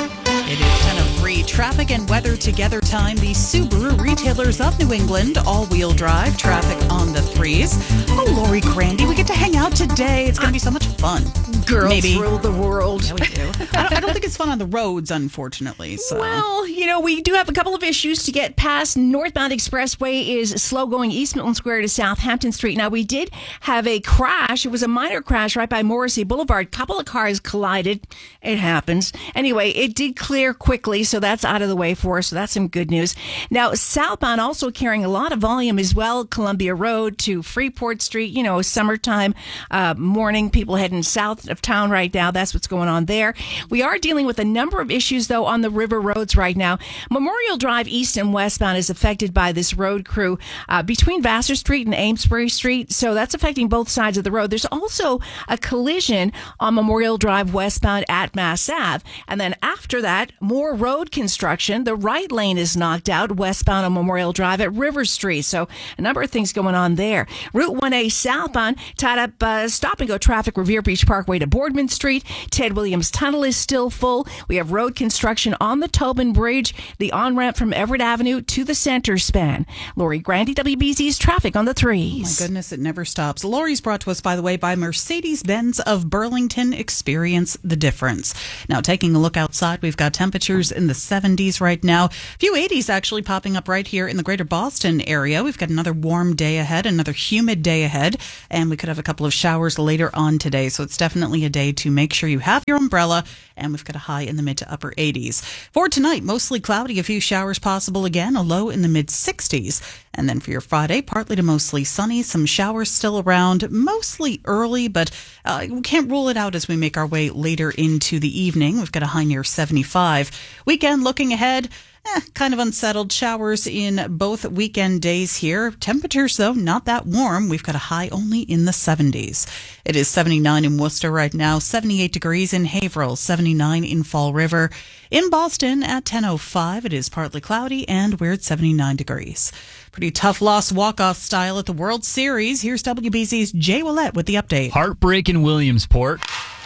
Speaker 24: It is 10:03. Traffic and weather together time. The Subaru retailers of New England, all-wheel drive, traffic on the 3s. Oh, Lori Grandy, we get to hang out today. It's going to be so much fun.
Speaker 15: Girls rule the world.
Speaker 24: Yeah, we do. I don't think it's fun on the roads, unfortunately. So.
Speaker 15: Well, we do have a couple of issues to get past. Northbound Expressway is slow going East Milton Square to Southampton Street. Now, we did have a crash. It was a minor crash right by Morrissey Boulevard. A couple of cars collided. It happens. Anyway, it did clear quickly, so that's out of the way for us. So that's some good news. Now, southbound also carrying a lot of volume as well. Columbia Road to Freeport Street. Summertime morning. People heading south of town right now. That's what's going on there. We are dealing with a number of issues, though, on the river roads right now. Memorial Drive east and westbound is affected by this road crew between Vassar Street and Amesbury Street. So that's affecting both sides of the road. There's also a collision on Memorial Drive westbound at Mass Ave. And then after that, more road construction. The right lane is knocked out westbound on Memorial Drive at River Street. So a number of things going on there. Route 1A southbound tied up stop-and-go traffic Revere Beach Parkway to Boardman Street. Ted Williams Tunnel is still full. We have road construction on the Tobin Bridge, the on-ramp from Everett Avenue to the center span. Lori Grandy, WBZ's traffic on the 3s.
Speaker 24: Oh my goodness, it never stops. Lori's brought to us, by the way, by Mercedes-Benz of Burlington. Experience the difference. Now, taking a look outside, we've got temperatures in the 70s right now. A few 80s actually popping up right here in the greater Boston area. We've got another warm day ahead, another humid day ahead, and we could have a couple of showers later on today. So it's definitely a day to make sure you have your umbrella, and we've got a high in the mid to upper 80s. For tonight, mostly cloudy, a few showers possible again, a low in the mid 60s. And then for your Friday, partly to mostly sunny, some showers still around, mostly early, but we can't rule it out as we make our way later into the evening. We've got a high near 75. Weekend looking ahead. Kind of unsettled. Showers in both weekend days here. Temperatures, though, not that warm. We've got a high only in the 70s. It is 79 in Worcester right now, 78 degrees in Haverhill, 79 in Fall River. In Boston at 10:05, it is partly cloudy, and we're at 79 degrees. Pretty tough loss walk-off style at the World Series. Here's WBZ's Jay Willett with the update.
Speaker 2: Heartbreak in Williamsport.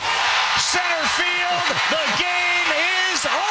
Speaker 4: Center field, the game is over!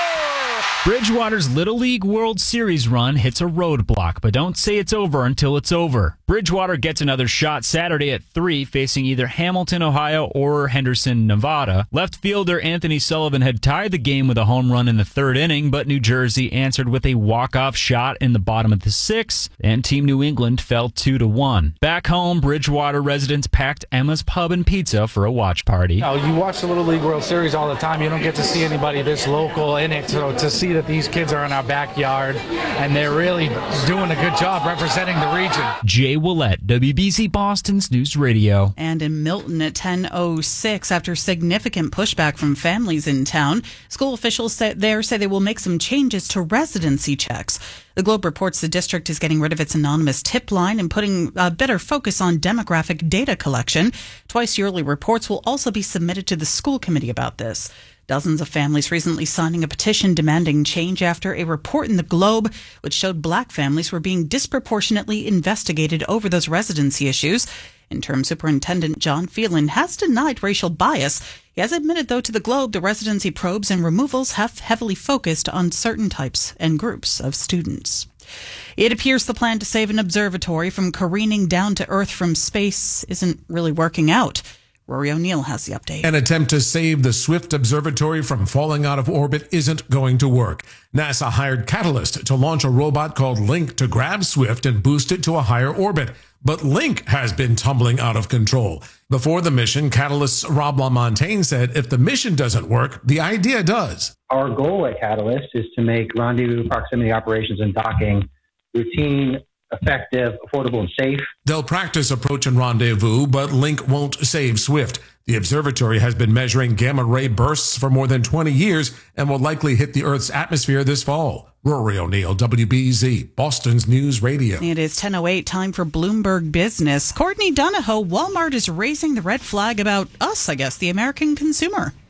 Speaker 2: Bridgewater's Little League World Series run hits a roadblock, but don't say it's over until it's over. Bridgewater gets another shot Saturday at 3, facing either Hamilton, Ohio, or Henderson, Nevada. Left fielder Anthony Sullivan had tied the game with a home run in the third inning, but New Jersey answered with a walk-off shot in the bottom of the 6th, and Team New England fell 2-1. Back home, Bridgewater residents packed Emma's Pub and Pizza for a watch party.
Speaker 6: You watch the Little League World Series all the time. You don't get to see anybody this local in it, so to see that these kids are in our backyard and they're really doing a good job representing the region.
Speaker 2: Jay Willett, WBZ Boston's News Radio.
Speaker 24: And in Milton at 10:06, after significant pushback from families in town, school officials there say they will make some changes to residency checks. The Globe reports the district is getting rid of its anonymous tip line and putting a better focus on demographic data collection. Twice yearly reports will also be submitted to the school committee about this. Dozens of families recently signing a petition demanding change after a report in the Globe which showed black families were being disproportionately investigated over those residency issues. Interim Superintendent John Phelan has denied racial bias. He has admitted, though, to the Globe the residency probes and removals have heavily focused on certain types and groups of students. It appears the plan to save an observatory from careening down to Earth from space isn't really working out. Rory O'Neill has the update.
Speaker 7: An attempt to save the Swift Observatory from falling out of orbit isn't going to work. NASA hired Catalyst to launch a robot called Link to grab Swift and boost it to a higher orbit. But Link has been tumbling out of control. Before the mission, Catalyst's Rob LaMontagne said if the mission doesn't work, the idea does.
Speaker 9: Our goal at Catalyst is to make rendezvous, proximity operations, and docking routine, effective, affordable, and safe.
Speaker 7: They'll practice approach and rendezvous, but Link won't save Swift. The observatory has been measuring gamma ray bursts for more than 20 years and will likely hit the Earth's atmosphere this fall. Rory O'Neill, WBZ, Boston's News Radio.
Speaker 24: It is 10:08, time for Bloomberg Business. Courtney Donahoe, Walmart is raising the red flag about us, I guess, the American consumer.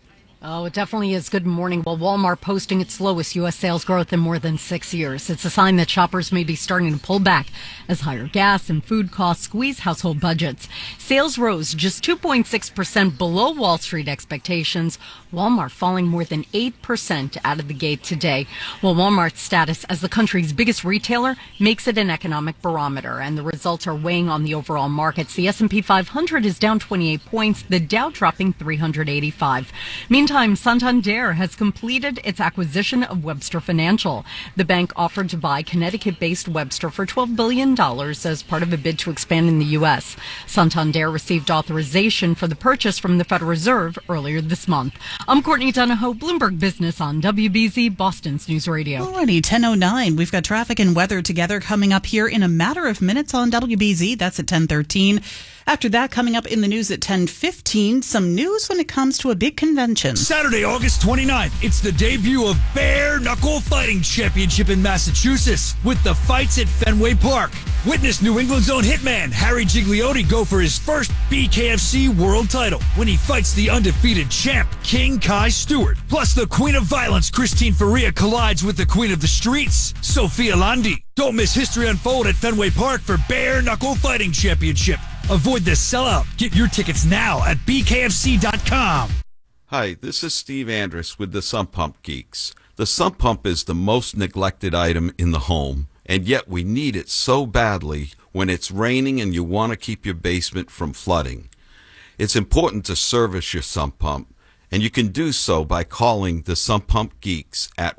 Speaker 1: Oh, it definitely is. Good morning. Well, Walmart posting its lowest U.S. sales growth in more than 6 years. It's a sign that shoppers may be starting to pull back as higher gas and food costs squeeze household budgets. Sales rose just 2.6% below Wall Street expectations. Walmart falling more than 8% out of the gate today. Well, Walmart's status as the country's biggest retailer makes it an economic barometer, and the results are weighing on the overall markets. The S&P 500 is down 28 points, the Dow dropping 385. Meantime, Santander has completed its acquisition of Webster Financial. The bank offered to buy Connecticut-based Webster for $12 billion as part of a bid to expand in the U.S. Santander received authorization for the purchase from the Federal Reserve earlier this month. I'm Courtney Donahoe, Bloomberg Business on WBZ, Boston's News Radio.
Speaker 24: Alrighty, 10:09. We've got traffic and weather together coming up here in a matter of minutes on WBZ. That's at 10:13. After that, coming up in the news at 10:15, some news when it comes to a big convention.
Speaker 8: Saturday, August 29th, it's the debut of Bare Knuckle Fighting Championship in Massachusetts with the fights at Fenway Park. Witness New England's own hitman, Harry Gigliotti, go for his first BKFC world title when he fights the undefeated champ, King Kai Stewart. Plus, the Queen of Violence, Christine Faria, collides with the Queen of the Streets, Sophia Landi. Don't miss history unfold at Fenway Park for Bare Knuckle Fighting Championship. Avoid the sellout. Get your tickets now at bkfc.com.
Speaker 10: Hi, this is Steve Andrus with the Sump Pump Geeks. The sump pump is the most neglected item in the home, and yet we need it so badly when it's raining and you want to keep your basement from flooding. It's important to service your sump pump, and you can do so by calling the Sump Pump Geeks at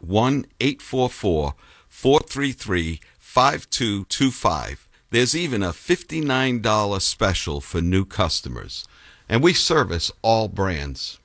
Speaker 10: 1-844-433-5225. There's even a $59 special for new customers. And we service all brands.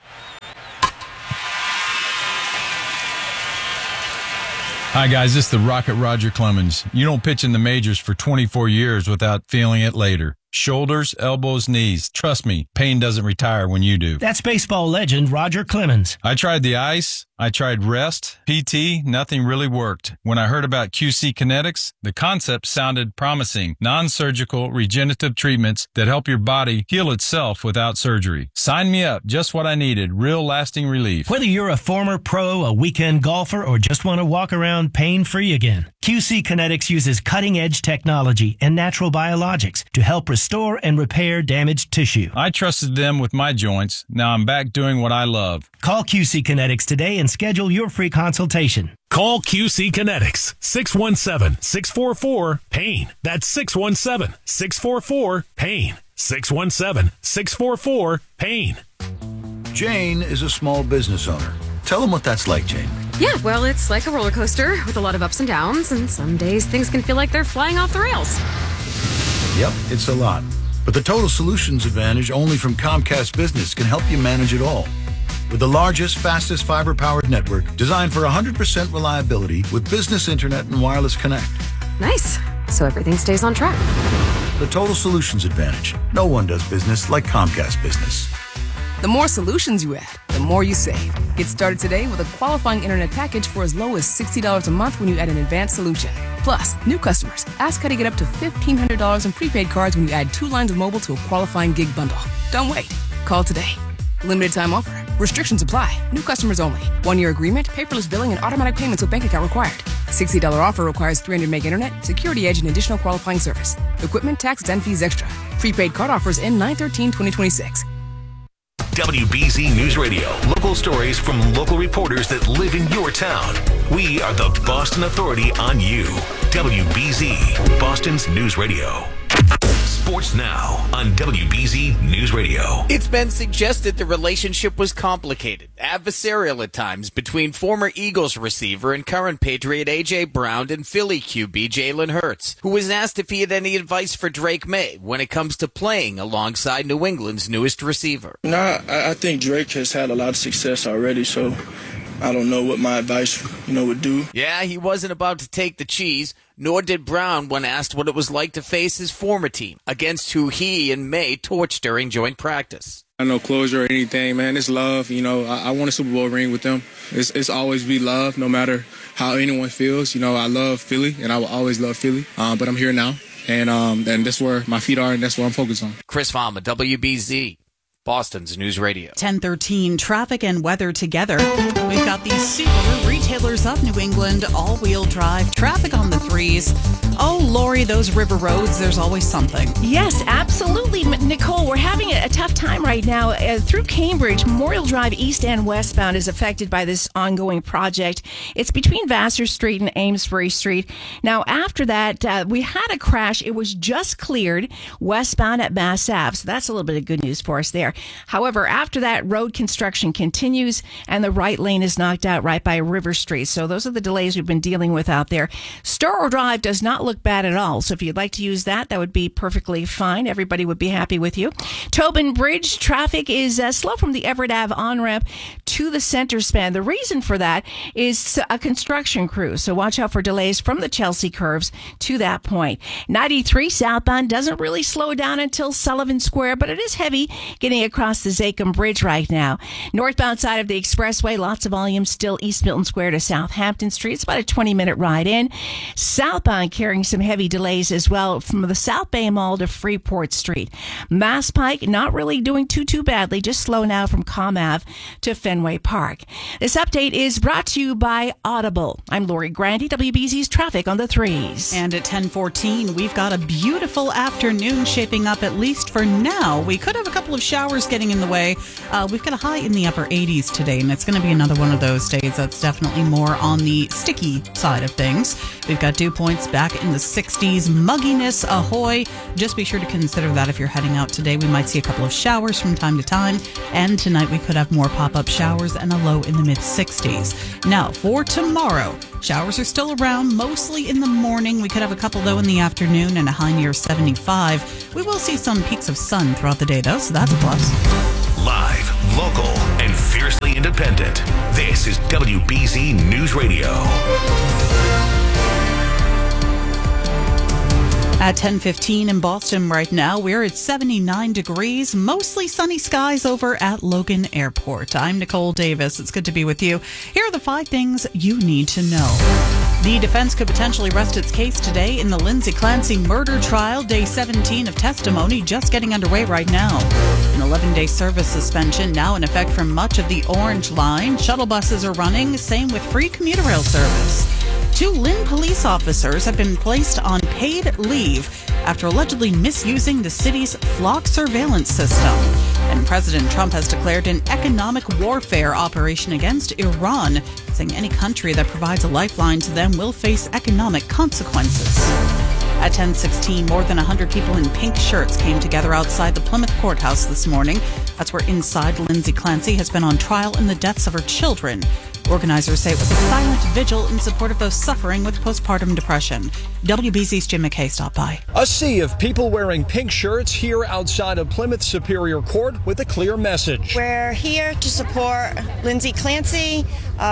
Speaker 11: Hi, guys. This is the Rocket Roger Clemens. You don't pitch in the majors for 24 years without feeling it later. Shoulders, elbows, knees. Trust me, pain doesn't retire when you do.
Speaker 12: That's baseball legend Roger Clemens.
Speaker 11: I tried the ice. I tried rest, PT, nothing really worked. When I heard about QC Kinetics, the concept sounded promising. Non-surgical regenerative treatments that help your body heal itself without surgery. Sign me up. Just what I needed. Real lasting relief.
Speaker 12: Whether you're a former pro, a weekend golfer, or just want to walk around pain-free again, QC Kinetics uses cutting-edge technology and natural biologics to help restore and repair damaged tissue.
Speaker 11: I trusted them with my joints. Now I'm back doing what I love.
Speaker 12: Call QC Kinetics today and schedule your free consultation.
Speaker 13: Call QC Kinetics, 617-644-PAIN. That's 617-644-PAIN. 617-644-PAIN.
Speaker 14: Jane is a small business owner. Tell them what that's like, Jane.
Speaker 16: Yeah, well, it's like a roller coaster with a lot of ups and downs, and some days things can feel like they're flying off the rails.
Speaker 14: Yep, it's a lot. But the Total Solutions Advantage only from Comcast Business can help you manage it all. With the largest, fastest fiber-powered network designed for 100% reliability with business internet and wireless connect.
Speaker 16: Nice. So everything stays on track.
Speaker 14: The Total Solutions Advantage. No one does business like Comcast Business.
Speaker 18: The more solutions you add, the more you save. Get started today with a qualifying internet package for as low as $60 a month when you add an advanced solution. Plus, new customers, ask how to get up to $1,500 in prepaid cards when you add 2 lines of mobile to a qualifying gig bundle. Don't wait. Call today. Limited time offer. Restrictions apply. New customers only. 1-year agreement, paperless billing, and automatic payments with bank account required. $60 offer requires 300 meg internet, security edge, and additional qualifying service. Equipment, taxes, and fees extra. Prepaid card offers end 9/13/2026.
Speaker 5: WBZ News Radio. Local stories from local reporters that live in your town. We are the Boston Authority on you. WBZ, Boston's News Radio. Sports now on WBZ News Radio.
Speaker 19: It's been suggested the relationship was complicated, adversarial at times, between former Eagles receiver and current Patriot A.J. Brown and Philly QB Jalen Hurts, who was asked if he had any advice for Drake May when it comes to playing alongside New England's newest receiver.
Speaker 31: No, I think Drake has had a lot of success already, so I don't know what my advice, would do.
Speaker 19: Yeah, he wasn't about to take the cheese, nor did Brown when asked what it was like to face his former team, against who he and May torched during joint practice.
Speaker 31: I know closure or anything, man. It's love. I want a Super Bowl ring with them. It's always be love, no matter how anyone feels. I love Philly, and I will always love Philly. But I'm here now, and that's where my feet are, and that's what I'm focused on.
Speaker 19: Chris Farmer, WBZ. Boston's News Radio.
Speaker 24: 10:13, traffic and weather together. We've got the Subaru Retailers of New England all-wheel drive traffic on the 3s. Oh, Lori, those river roads, there's always something.
Speaker 15: Yes, absolutely. Nicole, we're having a tough time right now. Through Cambridge, Memorial Drive east and westbound is affected by this ongoing project. It's between Vassar Street and Amesbury Street. Now, after that, we had a crash. It was just cleared westbound at Mass Ave, so that's a little bit of good news for us there. However, after that, road construction continues, and the right lane is knocked out right by River Street. So those are the delays we've been dealing with out there. Storrow Drive does not look bad at all. So if you'd like to use that, that would be perfectly fine. Everybody would be happy with you. Tobin Bridge traffic is slow from the Everett Ave on-ramp to the center span. The reason for that is a construction crew. So watch out for delays from the Chelsea curves to that point. 93 southbound doesn't really slow down until Sullivan Square, but it is heavy getting across the Zachem Bridge right now. Northbound side of the expressway, lots of volume still East Milton Square to Southampton Street. It's about a 20-minute ride in. Southbound carrying some heavy delays as well from the South Bay Mall to Freeport Street. Mass Pike not really doing too badly, just slow now from Comm Ave to Fenway Park. This update is brought to you by Audible. I'm Lori Grandy, WBZ's traffic on the 3s.
Speaker 24: And at 10:14, we've got a beautiful afternoon shaping up, at least for now. We could have a couple of showers getting in the way. We've got a high in the upper 80s today, and it's going to be another one of those days that's definitely more on the sticky side of things. We've got dew points back in the 60s. Mugginess, ahoy. Just be sure to consider that if you're heading out today. We might see a couple of showers from time to time, and tonight we could have more pop-up showers and a low in the mid-60s. Now, for tomorrow, showers are still around, mostly in the morning. We could have a couple, though, in the afternoon and a high near 75. We will see some peaks of sun throughout the day, though, so that's a plus.
Speaker 5: Live, local, and fiercely independent. This is WBZ News Radio.
Speaker 24: At 10:15 in Boston right now, we're at 79 degrees, mostly sunny skies over at Logan Airport. I'm Nicole Davis. It's good to be with you. Here are the 5 things you need to know. The defense could potentially rest its case today in the Lindsay Clancy murder trial. Day 17 of testimony just getting underway right now. An 11-day service suspension now in effect for much of the Orange Line. Shuttle buses are running, same with free commuter rail service. 2 Lynn police officers have been placed on paid leave after allegedly misusing the city's flock surveillance system. And President Trump has declared an economic warfare operation against Iran, saying any country that provides a lifeline to them will face economic consequences. At 10:16, more than 100 people in pink shirts came together outside the Plymouth courthouse this morning. That's where inside Lindsay Clancy has been on trial in the deaths of her children. Organizers say it was a silent vigil in support of those suffering with postpartum depression. WBZ's Jim McKay stopped by.
Speaker 3: A sea of people wearing pink shirts here outside of Plymouth Superior Court with a clear message.
Speaker 17: We're here to support Lindsay Clancy.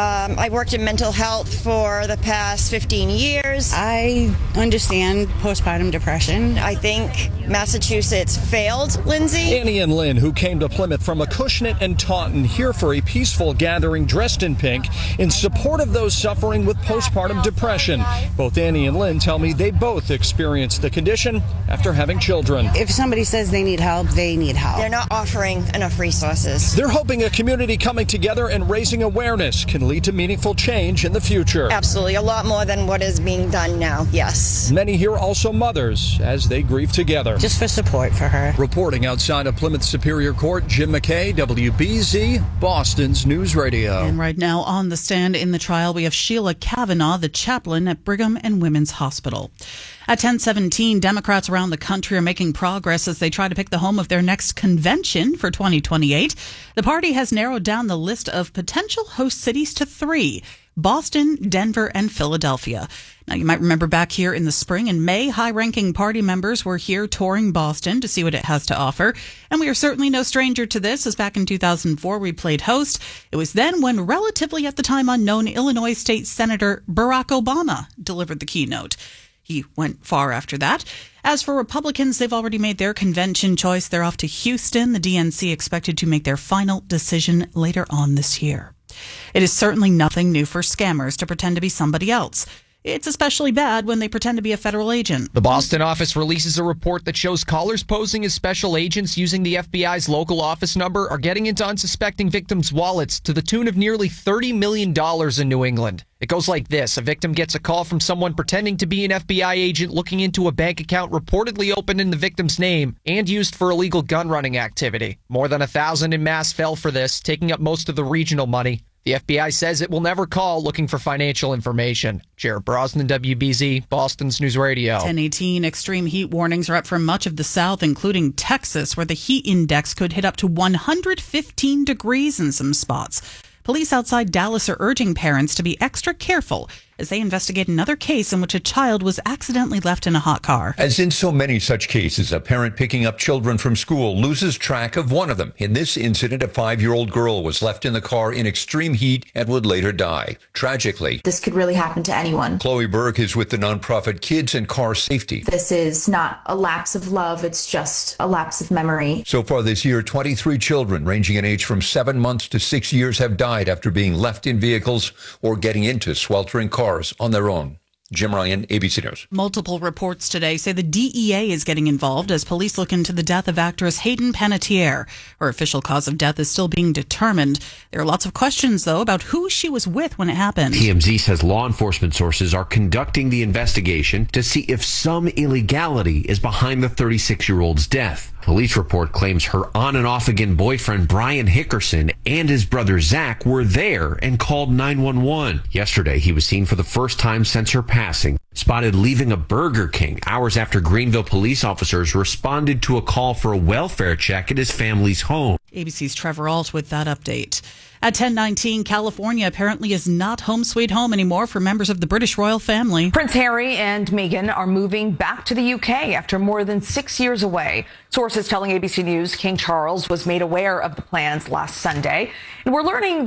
Speaker 17: I worked in mental health for the past 15 years.
Speaker 20: I understand postpartum depression.
Speaker 17: I think Massachusetts failed Lindsay.
Speaker 3: Annie and Lynn, who came to Plymouth from Acushnet and Taunton, here for a peaceful gathering dressed in pink in support of those suffering with postpartum depression. Both Annie and Lynn tell me they both experienced the condition after having children.
Speaker 20: If somebody says they need help, they need help.
Speaker 17: They're not offering enough resources.
Speaker 3: They're hoping a community coming together and raising awareness can lead to meaningful change in the future.
Speaker 17: Absolutely, a lot more than what is being done now, yes.
Speaker 3: Many here also mothers as they grieve together.
Speaker 20: Just for support for her.
Speaker 3: Reporting outside of Plymouth Superior Court, Jim McKay, WBZ, Boston's News Radio.
Speaker 24: And right now on the stand in the trial, we have Sheila Kavanaugh, the chaplain at Brigham and Women's Hospital. At 10:17, Democrats around the country are making progress as they try to pick the home of their next convention for 2028. The party has narrowed down the list of potential host cities to 3. Boston, Denver, and Philadelphia. Now, you might remember back here in the spring and May, high-ranking party members were here touring Boston to see what it has to offer. And we are certainly no stranger to this, as back in 2004 we played host. It was then when relatively at the time unknown Illinois State Senator Barack Obama delivered the keynote. He went far after that. As for Republicans, they've already made their convention choice. They're off to Houston. The DNC expected to make their final decision later on this year. It is certainly nothing new for scammers to pretend to be somebody else. It's especially bad when they pretend to be a federal agent.
Speaker 4: The Boston office releases a report that shows callers posing as special agents using the FBI's local office number are getting into unsuspecting victims' wallets to the tune of nearly $30 million in New England. It goes like this. A victim gets a call from someone pretending to be an FBI agent looking into a bank account reportedly opened in the victim's name and used for illegal gun running activity. More than 1,000 en masse fell for this, taking up most of the regional money. The FBI says it will never call looking for financial information. Jared Brosnan, WBZ, Boston's News Radio.
Speaker 24: 10:18 extreme heat warnings are up for much of the South, including Texas, where the heat index could hit up to 115 degrees in some spots. Police outside Dallas are urging parents to be extra careful as they investigate another case in which a child was accidentally left in a hot car.
Speaker 6: As in so many such cases, a parent picking up children from school loses track of one of them. In this incident, a 5-year-old girl was left in the car in extreme heat and would later die. Tragically,
Speaker 21: this could really happen to anyone.
Speaker 6: Chloe Burke is with the nonprofit Kids and Car Safety.
Speaker 21: This is not a lapse of love, it's just a lapse of memory.
Speaker 6: So far this year, 23 children ranging in age from 7 months to 6 years have died after being left in vehicles or getting into sweltering cars on their own. Jim Ryan, ABC News.
Speaker 24: Multiple reports today say the DEA is getting involved as police look into the death of actress Hayden Panettiere. Her official cause of death is still being determined. There are lots of questions, though, about who she was with when it happened.
Speaker 22: TMZ says law enforcement sources are conducting the investigation to see if some illegality is behind the 36-year-old's death. Police report claims her on and off again boyfriend Brian Hickerson and his brother Zach were there and called 911. Yesterday, he was seen for the first time since her passing, spotted leaving a Burger King hours after Greenville police officers responded to a call for a welfare check at his family's home.
Speaker 24: ABC's Trevor Alt with that update. At 10:19, California apparently is not home sweet home anymore for members of the British royal family.
Speaker 23: Prince Harry and Meghan are moving back to the UK after more than 6 years away. Sources telling ABC News King Charles was made aware of the plans last Sunday. And we're learning